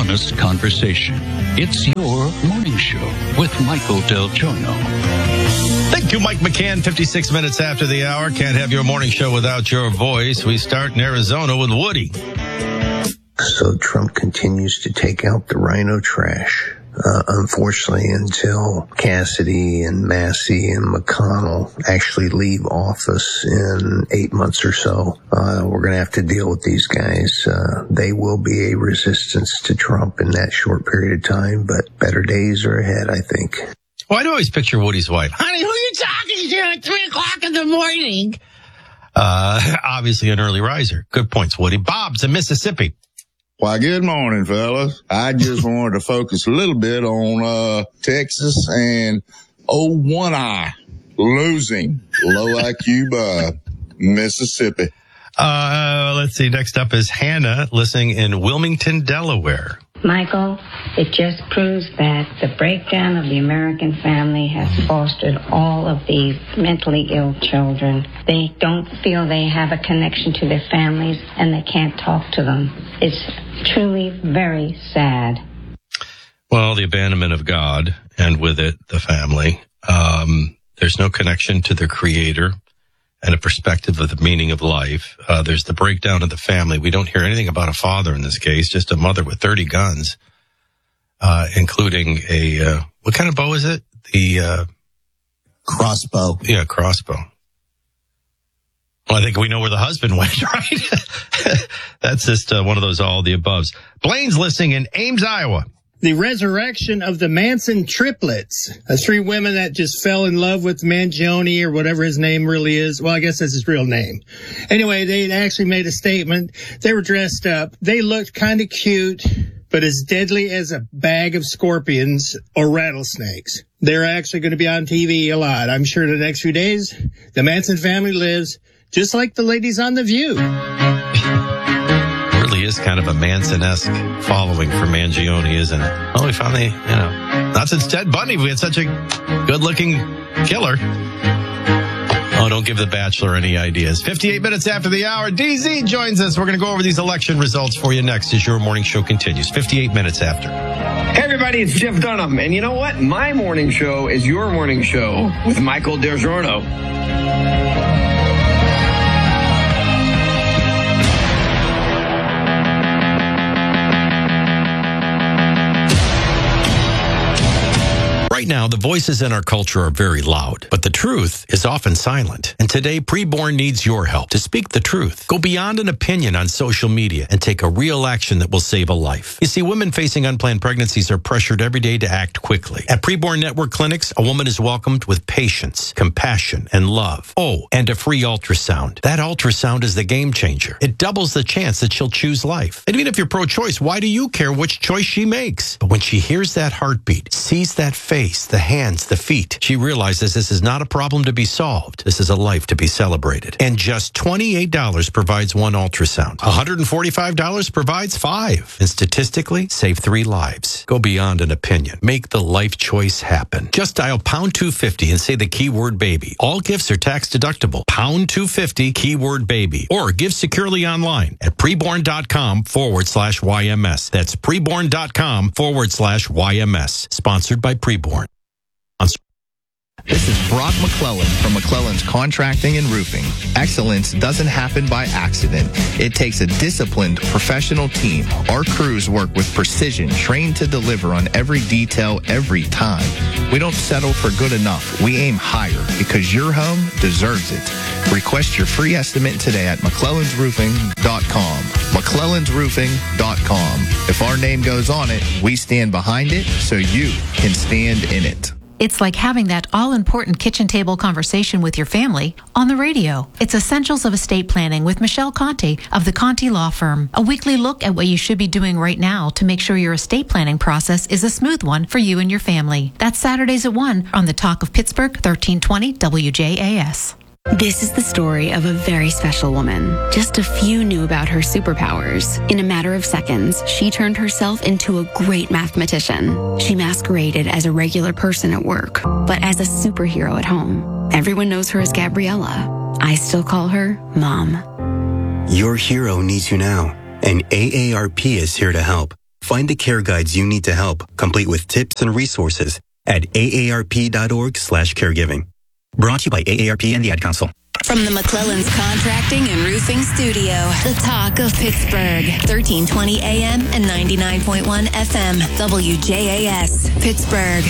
honest conversation. It's your morning show with Michael Del Giorno. Thank you, Mike McCann. 56 minutes after the hour. Can't have your morning show without your voice. We start in Arizona with Woody. So Trump continues to take out the rhino trash. Unfortunately, until Cassidy and Massey and McConnell actually leave office in 8 months or so, we're going to have to deal with these guys. They will be a resistance to Trump in that short period of time, but better days are ahead, I think. Well, I always picture Woody's wife. Honey, who are you talking to at 3 o'clock in the morning? Obviously an early riser. Good points, Woody. Bob's in Mississippi. Why, good morning, fellas. I just wanted to focus a little bit on Texas and One Eye losing low IQ by Mississippi. Let's see. Next up is Hannah, listening in Wilmington, Delaware. Michael, it just proves that the breakdown of the American family has fostered all of these mentally ill children. They don't feel they have a connection to their families, and they can't talk to them. It's truly very sad. Well, the abandonment of God, and with it, the family. There's no connection to the Creator and a perspective of the meaning of life. There's the breakdown of the family. We don't hear anything about a father in this case, just a mother with 30 guns, including a, what kind of bow is it? The, crossbow. Yeah, crossbow. Well, I think we know where the husband went, right? That's just one of those all the aboves. Blaine's listening in Ames, Iowa. The resurrection of the Manson triplets. 3 women that just fell in love with Mangione or whatever his name really is. Well, I guess that's his real name. Anyway, they actually made a statement. They were dressed up. They looked kind of cute, but as deadly as a bag of scorpions or rattlesnakes. They're actually going to be on TV a lot. I'm sure in the next few days, the Manson family lives just like the ladies on The View. Really is kind of a Manson-esque following for Mangione, isn't it? Oh, we finally, not since Ted Bundy we had such a good-looking killer. Oh, don't give The Bachelor any ideas. 58 minutes after the hour, DZ joins us. We're going to go over these election results for you next as your morning show continues. 58 minutes after. Hey, everybody, it's Jeff Dunham. And you know what? My morning show is your morning show with Michael Del Giorno. Right now, the voices in our culture are very loud, but the truth is often silent. And today, Preborn needs your help to speak the truth. Go beyond an opinion on social media and take a real action that will save a life. You see, women facing unplanned pregnancies are pressured every day to act quickly. At Preborn Network Clinics, a woman is welcomed with patience, compassion, and love. Oh, and a free ultrasound. That ultrasound is the game changer. It doubles the chance that she'll choose life. And even if you're pro-choice, why do you care which choice she makes? But when she hears that heartbeat, sees that face, the hands, the feet, she realizes this is not a problem to be solved. This is a life to be celebrated. And just $28 provides 1 ultrasound. $145 provides 5. And statistically, save 3 lives. Go beyond an opinion. Make the life choice happen. Just dial pound 250 and say the keyword baby. All gifts are tax deductible. Pound 250 keyword baby. Or give securely online at preborn.com/YMS. That's preborn.com/YMS. Sponsored by Preborn. This is Brock McClellan from McClellan's Contracting and Roofing. Excellence doesn't happen by accident. It takes a disciplined, professional team. Our crews work with precision, trained to deliver on every detail every time. We don't settle for good enough. We aim higher because your home deserves it. Request your free estimate today at McClellan'sRoofing.com. McClellan'sRoofing.com. If our name goes on it, we stand behind it so you can stand in it. It's like having that all-important kitchen table conversation with your family on the radio. It's Essentials of Estate Planning with Michelle Conte of the Conte Law Firm. A weekly look at what you should be doing right now to make sure your estate planning process is a smooth one for you and your family. That's Saturdays at 1 on the Talk of Pittsburgh, 1320 WJAS. This is the story of a very special woman. Just a few knew about her superpowers. In a matter of seconds, she turned herself into a great mathematician. She masqueraded as a regular person at work, but as a superhero at home. Everyone knows her as Gabriella. I still call her Mom. Your hero needs you now, and AARP is here to help. Find the care guides you need to help, complete with tips and resources at aarp.org/caregiving. Brought to you by AARP and the Ad Council. From the McClellan's Contracting and Roofing Studio, the talk of Pittsburgh, 1320 AM and 99.1 FM, WJAS, Pittsburgh.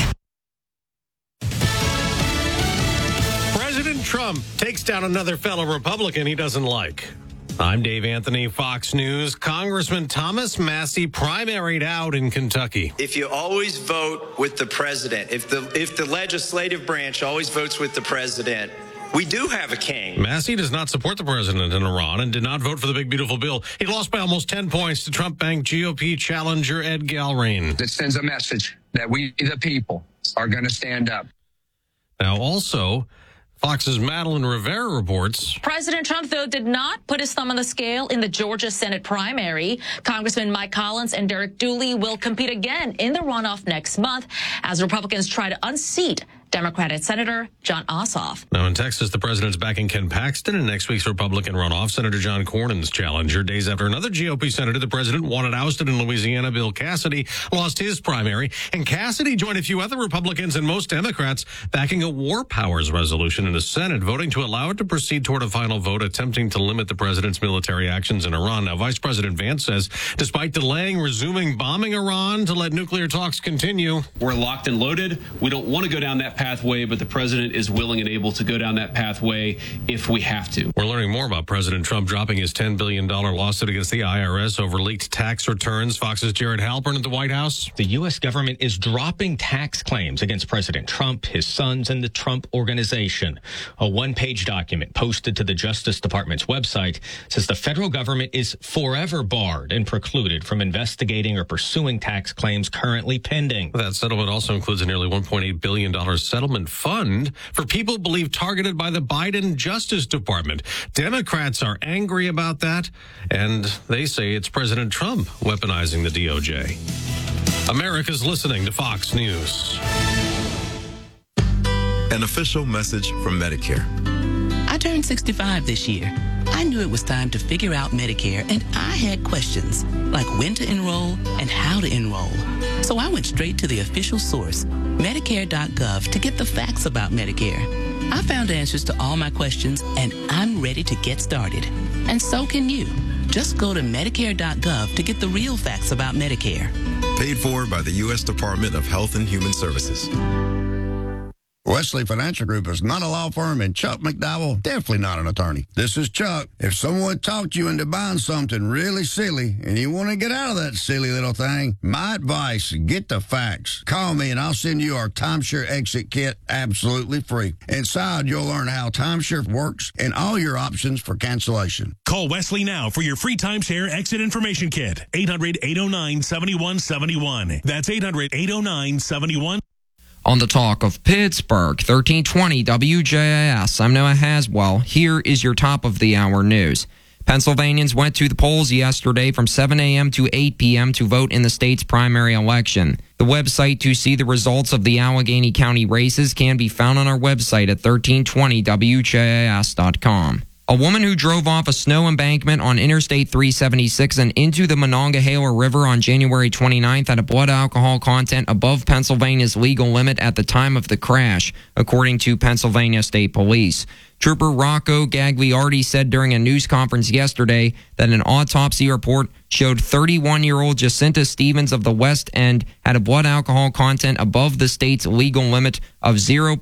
President Trump takes down another fellow Republican he doesn't like. I'm Dave Anthony, Fox News. Congressman Thomas Massie primaried out in Kentucky. If you always vote with the president, if the legislative branch always votes with the president, we do have a king. Massie does not support the president in Iran and did not vote for the big, beautiful bill. He lost by almost 10 points to Trump-banked GOP challenger Ed Galrain. It sends a message that we, the people, are going to stand up. Now, also, Fox's Madeline Rivera reports. President Trump, though, did not put his thumb on the scale in the Georgia Senate primary. Congressman Mike Collins and Derek Dooley will compete again in the runoff next month as Republicans try to unseat Democratic Senator Jon Ossoff. Now in Texas, the president's backing Ken Paxton in next week's Republican runoff. Senator John Cornyn's challenger. Days after another GOP senator the president wanted ousted in Louisiana, Bill Cassidy, lost his primary. And Cassidy joined a few other Republicans and most Democrats backing a war powers resolution in the Senate, voting to allow it to proceed toward a final vote attempting to limit the president's military actions in Iran. Now, Vice President Vance says, despite delaying resuming bombing Iran to let nuclear talks continue. We're locked and loaded. We don't want to go down that pathway, but the president is willing and able to go down that pathway if we have to. We're learning more about President Trump dropping his $10 billion lawsuit against the IRS over leaked tax returns. Fox's Jared Halpern at the White House. The U.S. government is dropping tax claims against President Trump, his sons, and the Trump Organization. A one-page document posted to the Justice Department's website says the federal government is forever barred and precluded from investigating or pursuing tax claims currently pending. That settlement also includes a nearly $1.8 billion settlement fund for people believed targeted by the Biden Justice Department. Democrats are angry about that, and they say it's President Trump weaponizing the DOJ. America's listening to Fox News. An official message from Medicare. I turned 65 this year. I knew it was time to figure out Medicare, and I had questions like when to enroll and how to enroll. So I went straight to the official source, Medicare.gov, to get the facts about Medicare. I found answers to all my questions, and I'm ready to get started. And so can you. Just go to Medicare.gov to get the real facts about Medicare. Paid for by the U.S. Department of Health and Human Services. Wesley Financial Group is not a law firm, and Chuck McDowell, definitely not an attorney. This is Chuck. If someone talked you into buying something really silly and you want to get out of that silly little thing, my advice, get the facts. Call me and I'll send you our timeshare exit kit absolutely free. Inside, you'll learn how timeshare works and all your options for cancellation. Call Wesley now for your free timeshare exit information kit. 800-809-7171. That's 800-809-7171. On the talk of Pittsburgh, 1320 WJAS, I'm Noah Haswell. Here is your top of the hour news. Pennsylvanians went to the polls yesterday from 7 a.m. to 8 p.m. to vote in the state's primary election. The website to see the results of the Allegheny County races can be found on our website at 1320WJAS.com. A woman who drove off a snow embankment on Interstate 376 and into the Monongahela River on January 29th had a blood alcohol content above Pennsylvania's legal limit at the time of the crash, according to Pennsylvania State Police. Trooper Rocco Gagliardi said during a news conference yesterday that an autopsy report showed 31-year-old Jacinta Stevens of the West End had a blood alcohol content above the state's legal limit of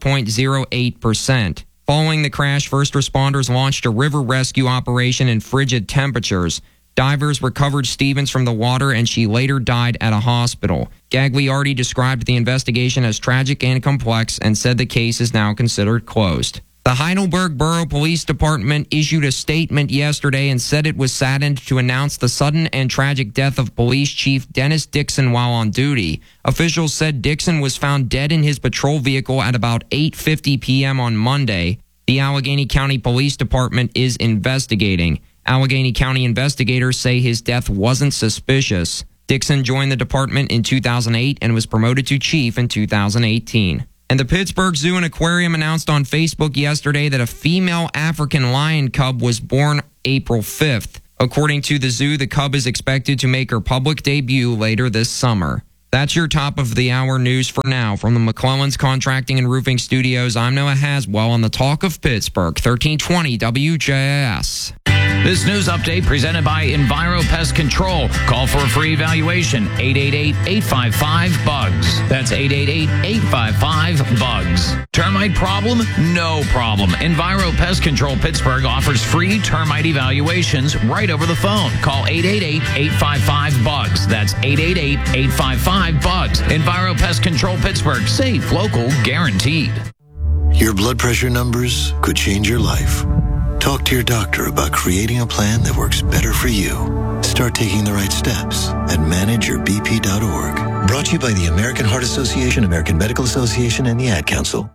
0.08%. Following the crash, first responders launched a river rescue operation in frigid temperatures. Divers recovered Stevens from the water, and she later died at a hospital. Gagliardi described the investigation as tragic and complex and said the case is now considered closed. The Heidelberg Borough Police Department issued a statement yesterday and said it was saddened to announce the sudden and tragic death of Police Chief Dennis Dixon while on duty. Officials said Dixon was found dead in his patrol vehicle at about 8:50 p.m. on Monday. The Allegheny County Police Department is investigating. Allegheny County investigators say his death wasn't suspicious. Dixon joined the department in 2008 and was promoted to chief in 2018. And the Pittsburgh Zoo and Aquarium announced on Facebook yesterday that a female African lion cub was born April 5th. According to the zoo, the cub is expected to make her public debut later this summer. That's your top of the hour news for now. From the McClellan's Contracting and Roofing Studios, I'm Noah Haswell on the Talk of Pittsburgh, 1320 WJAS. This news update presented by Enviro Pest Control. Call for a free evaluation, 888-855-BUGS. That's 888-855-BUGS. Termite problem? No problem. Enviro Pest Control Pittsburgh offers free termite evaluations right over the phone. Call 888-855-BUGS. That's 888-855-BUGS. Enviro Pest Control Pittsburgh. Safe, local, guaranteed. Your blood pressure numbers could change your life. Talk to your doctor about creating a plan that works better for you. Start taking the right steps at manageyourbp.org. Brought to you by the American Heart Association, American Medical Association, and the Ad Council.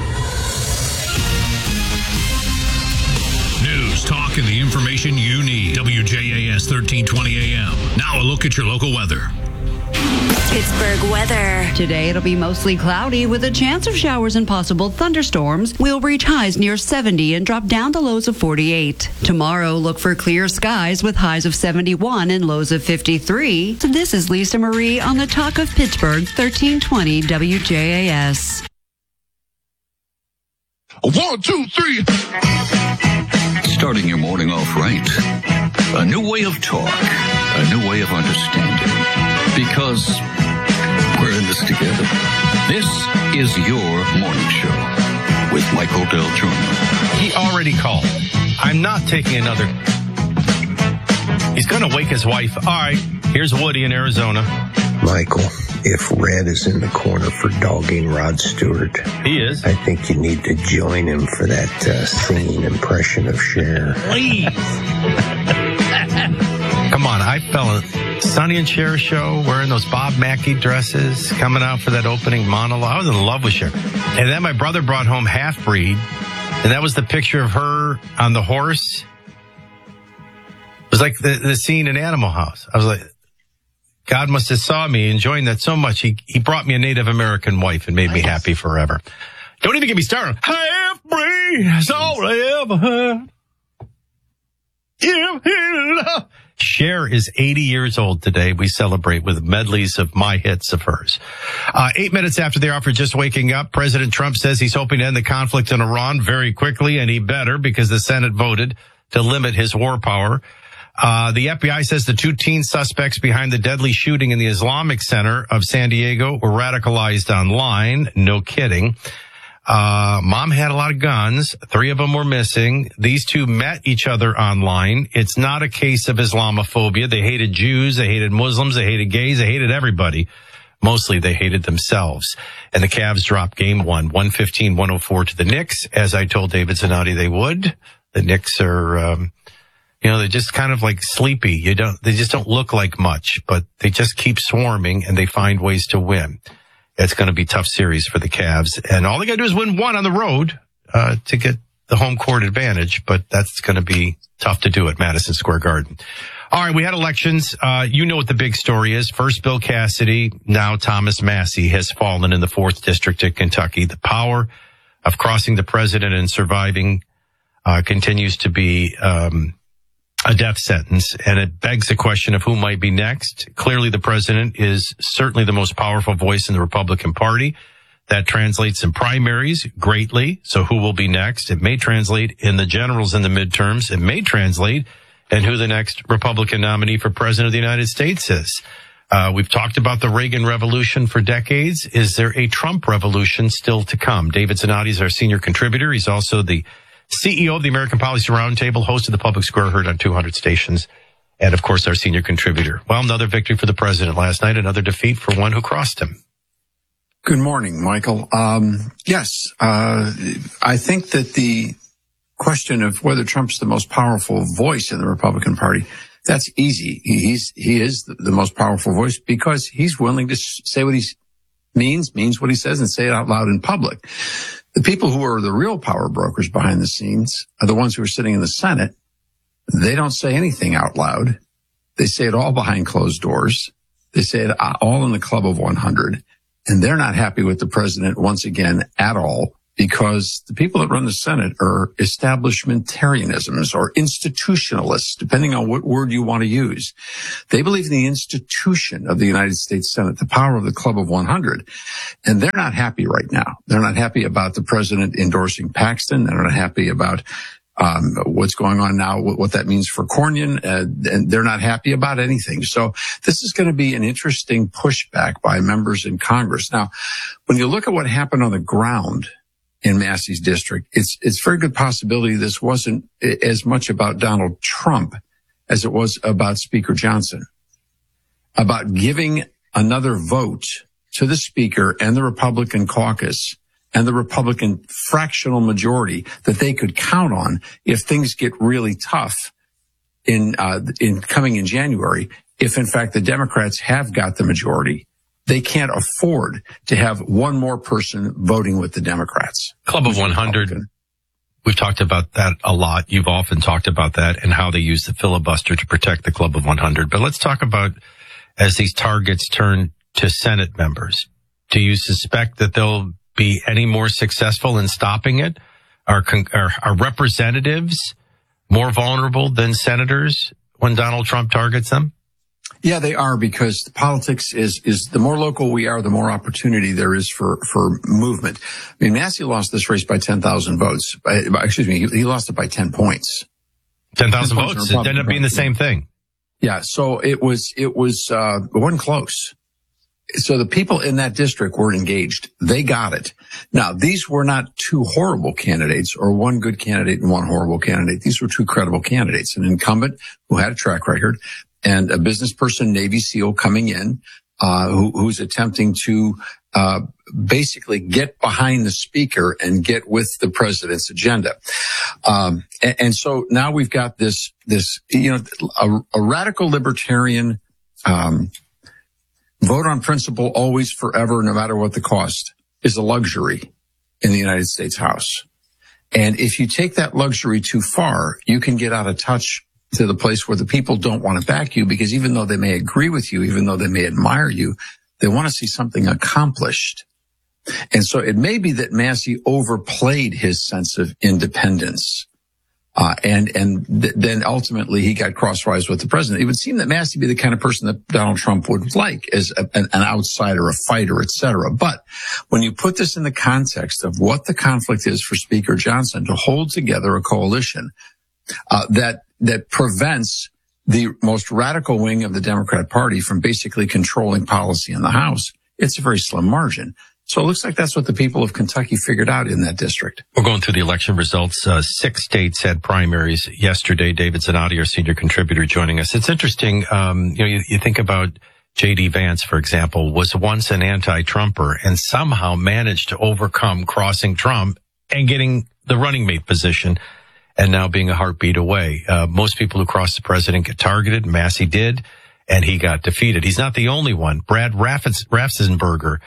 News, talk, and the information you need. WJAS 1320 AM. Now a look at your local weather. Pittsburgh weather. Today it'll be mostly cloudy with a chance of showers and possible thunderstorms. We'll reach highs near 70 and drop down to lows of 48. Tomorrow, look for clear skies with highs of 71 and lows of 53. This is Lisa Marie on the Talk of Pittsburgh, 1320 WJAS. 1, 2, 3. Starting your morning off right. A new way of talk. A new way of understanding. Because we're in this together. This is your morning show with Michael Del Giorno. He already called. I'm not taking another. He's going to wake his wife. All right, here's Woody in Arizona. Michael, if Red is in the corner for dogging Rod Stewart, he is. I think you need to join him for that singing impression of Cher. Please. Come on, I fell in Sonny and Cher show wearing those Bob Mackie dresses, coming out for that opening monologue. I was in love with Cher. And then my brother brought home Half Breed, and that was the picture of her on the horse. It was like the scene in Animal House. I was like, God must have saw me enjoying that so much. He brought me a Native American wife and made me happy forever. Don't even get me started. Half Breed is all I ever had. Cher is 80 years old today. We celebrate with medleys of my hits of hers. 8 minutes after the hour for Just Waking Up, President Trump says he's hoping to end the conflict in Iran very quickly, and he better, because the Senate voted to limit his war power. The FBI says the 2 teen suspects behind the deadly shooting in the Islamic Center of San Diego were radicalized online. No kidding. Mom had a lot of guns. 3 of them were missing. These 2 met each other online. It's not a case of Islamophobia. They hated Jews. They hated Muslims. They hated gays. They hated everybody. Mostly they hated themselves. And the Cavs dropped game 1, 115-104 to the Knicks, as I told David Zanotti they would. The Knicks are, they're just kind of like sleepy. They just don't look like much, but they just keep swarming and they find ways to win. It's going to be a tough series for the Cavs. And all they got to do is win 1 on the road to get the home court advantage. But that's going to be tough to do at Madison Square Garden. All right, we had elections. You know what the big story is. First Bill Cassidy, now Thomas Massie has fallen in the 4th District of Kentucky. The power of crossing the president and surviving continues to be a death sentence, and it begs the question of who might be next. Clearly, the president is certainly the most powerful voice in the Republican Party. That translates in primaries greatly. So who will be next? It may translate in the generals in the midterms. It may translate in who the next Republican nominee for president of the United States is. We've talked about the Reagan Revolution for decades. Is there a Trump revolution still to come? David Zanotti is our senior contributor. He's also the CEO of the American Policy Roundtable, host of the Public Square, heard on 200 stations, and, of course, our senior contributor. Well, another victory for the president last night, another defeat for one who crossed him. Good morning, Michael. Yes, I think that the question of whether Trump's the most powerful voice in the Republican Party, that's easy. He is the most powerful voice because he's willing to say what he means what he says, and say it out loud in public. The people who are the real power brokers behind the scenes are the ones who are sitting in the Senate. They don't say anything out loud. They say it all behind closed doors. They say it all in the club of 100. And they're not happy with the president once again at all. because the people that run the Senate are establishmentarianisms or institutionalists, depending on what word you want to use. They believe in the institution of the United States Senate, the power of the Club of 100. And they're not happy right now. They're not happy about the president endorsing Paxton. They're not happy about what's going on now, what that means for Cornyn, and they're not happy about anything. So this is going to be an interesting pushback by members in Congress. Now, when you look at what happened on the ground in Massey's district, it's a very good possibility this wasn't as much about Donald Trump as it was about Speaker Johnson, about giving another vote to the Speaker and the Republican caucus and the Republican fractional majority that they could count on if things get really tough in coming in January. If in fact the Democrats have got the majority, they can't afford to have one more person voting with the Democrats. Club of 100. We've talked about that a lot. You've often talked about that and how they use the filibuster to protect the Club of 100. But let's talk about as these targets turn to Senate members. Do you suspect that they'll be any more successful in stopping it? Are representatives more vulnerable than senators when Donald Trump targets them? Yeah, they are, because the politics is the more local we are, the more opportunity there is for movement. I mean, Massey lost this race by 10,000 votes. Excuse me, he lost it by 10 points. 10,000 votes. It ended up being the same thing. Yeah, so it wasn't close. So the people in that district were engaged. They got it. Now, these were not two horrible candidates or one good candidate and one horrible candidate. These were two credible candidates, an incumbent who had a track record and a business person, Navy SEAL, coming in, who's attempting to basically get behind the Speaker and get with the president's agenda. And so now we've got this, a radical libertarian, vote on principle always, forever, no matter what the cost, is a luxury in the United States House. And if you take that luxury too far, you can get out of touch to the place where the people don't want to back you, because even though they may agree with you, even though they may admire you, they want to see something accomplished. And so it may be that Massey overplayed his sense of independence. Then ultimately he got crosswise with the president. It would seem that Massey would be the kind of person that Donald Trump would like as an outsider, a fighter, etc. But when you put this in the context of what the conflict is for Speaker Johnson to hold together a coalition that prevents the most radical wing of the Democrat Party from basically controlling policy in the House, it's a very slim margin. So it looks like that's what the people of Kentucky figured out in that district. We're going through the election results. 6 states had primaries yesterday. David Zanotti, our senior contributor, joining us. It's interesting. You think about J.D. Vance, for example, was once an anti-Trumper and somehow managed to overcome crossing Trump and getting the running mate position and now being a heartbeat away. Most people who cross the president get targeted. Massey did, and he got defeated. He's not the only one. Brad Raffensperger,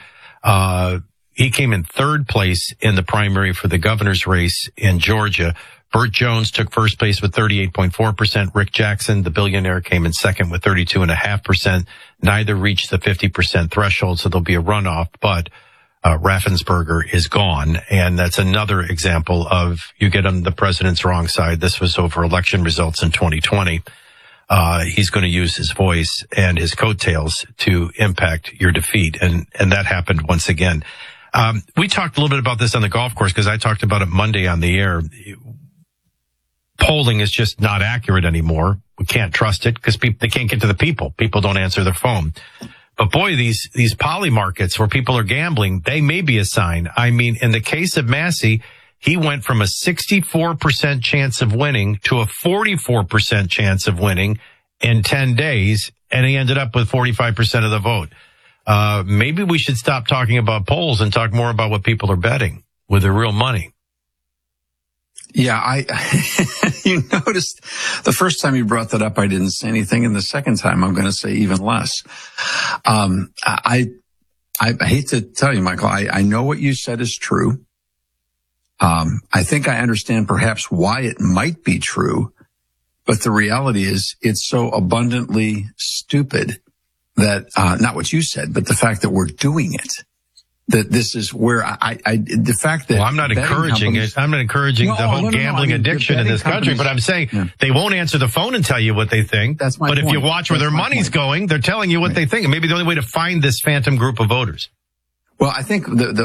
he came in 3rd place in the primary for the governor's race in Georgia. Burt Jones took first place with 38.4%. Rick Jackson, the billionaire, came in second with 32.5%. Neither reached the 50% threshold, so there'll be a runoff, but Raffensperger is gone. And that's another example of you get on the president's wrong side. This was over election results in 2020. He's going to use his voice and his coattails to impact your defeat. And that happened once again. We talked a little bit about this on the golf course because I talked about it Monday on the air. Polling is just not accurate anymore. We can't trust it because they can't get to the people. People don't answer their phone. But boy, these poly markets where people are gambling, they may be a sign. I mean, in the case of Massey, he went from a 64% chance of winning to a 44% chance of winning in 10 days, and he ended up with 45% of the vote. Maybe we should stop talking about polls and talk more about what people are betting with their real money. Yeah, you noticed the first time you brought that up, I didn't say anything. And the second time, I'm going to say even less. I hate to tell you, Michael, I know what you said is true. I think I understand perhaps why it might be true, but the reality is it's so abundantly stupid that, not what you said, but the fact that we're doing it. that this is where the fact that I'm not encouraging it. I'm not encouraging the whole gambling addiction in this country, but I'm saying they won't answer the phone and tell you what they think. That's my point. But if you watch where their money's going, they're telling you what they think. And maybe the only way to find this phantom group of voters. Well, I think the